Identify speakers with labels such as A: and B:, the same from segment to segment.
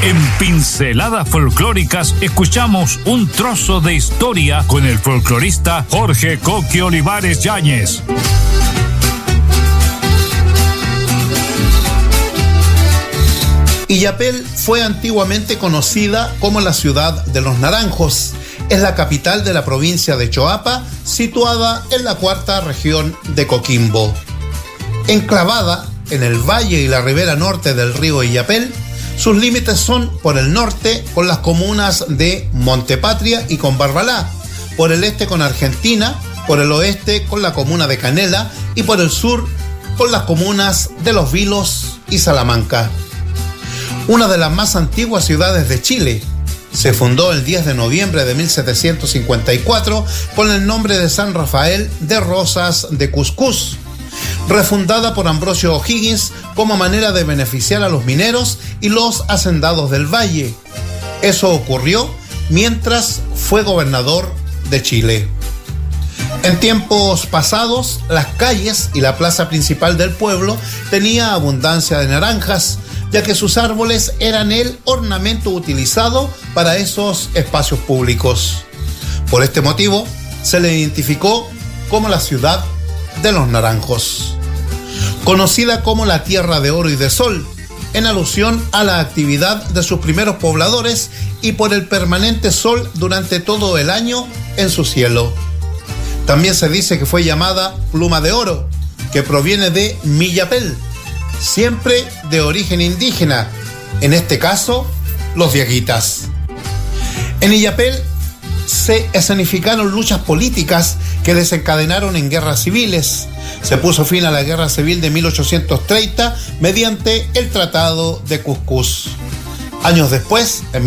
A: En Pinceladas Folclóricas escuchamos un trozo de historia con el folclorista Jorge Coqui Olivares Yáñez.
B: Illapel fue antiguamente conocida como la ciudad de los naranjos. Es la capital de la provincia de Choapa, situada en la cuarta región de Coquimbo. Enclavada en el valle y la ribera norte del río Illapel, sus límites son por el norte con las comunas de Montepatria y con Barbalá, por el este con Argentina, por el oeste con la comuna de Canela y por el sur con las comunas de Los Vilos y Salamanca. Una de las más antiguas ciudades de Chile, se fundó el 10 de noviembre de 1754 con el nombre de San Rafael de Rosas de Cuscús, refundada por Ambrosio O'Higgins como manera de beneficiar a los mineros y los hacendados del valle. Eso ocurrió mientras fue gobernador de Chile. En tiempos pasados, las calles y la plaza principal del pueblo tenía abundancia de naranjas, ya que sus árboles eran el ornamento utilizado para esos espacios públicos. Por este motivo, se le identificó como la ciudad de los naranjos, conocida como la Tierra de Oro y de Sol, en alusión a la actividad de sus primeros pobladores y por el permanente sol durante todo el año en su cielo. También se dice que fue llamada Pluma de Oro, que proviene de Millapel, siempre de origen indígena, en este caso, los diaguitas. En Illapel se escenificaron luchas políticas que desencadenaron en guerras civiles. Se puso fin a la guerra civil de 1830 mediante el Tratado de Cuscús. Años después, en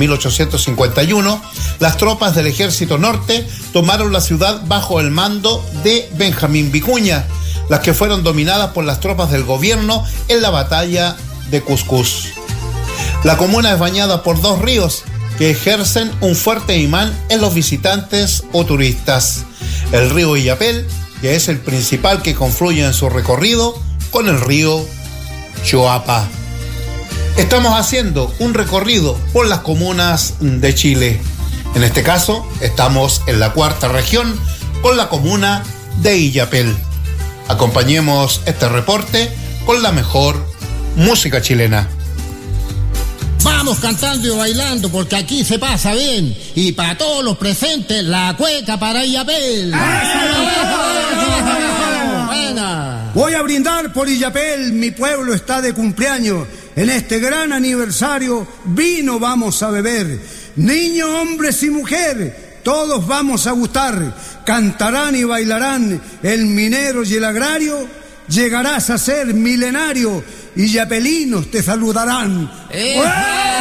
B: 1851, las tropas del Ejército Norte tomaron la ciudad bajo el mando de Benjamín Vicuña, las que fueron dominadas por las tropas del gobierno en la batalla de Cuscús. La comuna es bañada por dos ríos que ejercen un fuerte imán en los visitantes o turistas. El río Illapel, que es el principal que confluye en su recorrido con el río Choapa. Estamos haciendo un recorrido por las comunas de Chile. En este caso, estamos en la cuarta región con la comuna de Illapel. Acompañemos este reporte con la mejor música chilena.
C: Vamos cantando y bailando porque aquí se pasa bien. Y para todos los presentes, la cueca para Illapel. Buena.
D: Voy a brindar por Illapel, mi pueblo está de cumpleaños. En este gran aniversario, vino vamos a beber. Niños, hombres y mujeres, todos vamos a gustar. Cantarán y bailarán el minero y el agrario. Llegarás a ser milenario y illapelinos te saludarán.